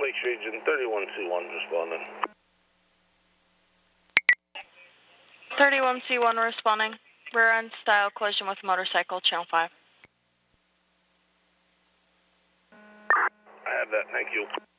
Lakes Region 31C1 responding. 31C1 responding. Rear end style collision with motorcycle, channel 5. I have that, thank you.